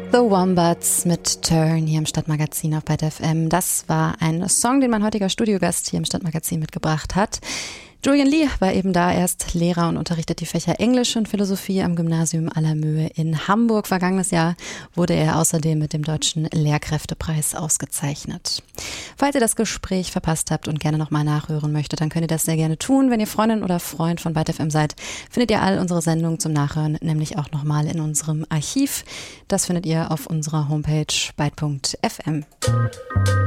The Wombats mit Turn hier im Stadtmagazin auf Byte FM. Das war ein Song, den mein heutiger Studiogast hier im Stadtmagazin mitgebracht hat. Julian Lee war eben da, er ist Lehrer und unterrichtet die Fächer Englisch und Philosophie am Gymnasium Allermöhe in Hamburg. Vergangenes Jahr wurde er außerdem mit dem Deutschen Lehrkräftepreis ausgezeichnet. Falls ihr das Gespräch verpasst habt und gerne nochmal nachhören möchtet, dann könnt ihr das sehr gerne tun. Wenn ihr Freundin oder Freund von Byte FM seid, findet ihr all unsere Sendungen zum Nachhören, nämlich auch nochmal in unserem Archiv. Das findet ihr auf unserer Homepage byte.fm.